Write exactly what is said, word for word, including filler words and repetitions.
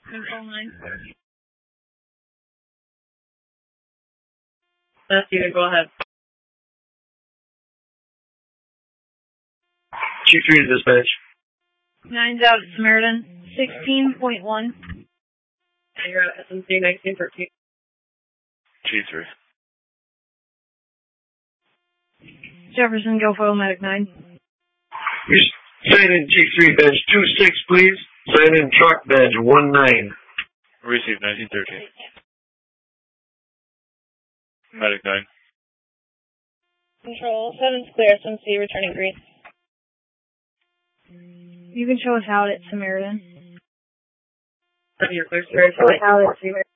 Control nine. That's you. Go ahead. Chief three to dispatch. Nine's out at Samaritan. sixteen point one. And you're at S M C nineteen thirteen. Chief three. Jefferson, go for medic nine. You sign in Chief three, badge two six, please. Sign in truck, badge one nine. Receive nineteen thirteen. Medic nine. Control seven's clear. S M C returning green. You can show us out at Samaritan. You're clear, sir. Show us out at Samaritan.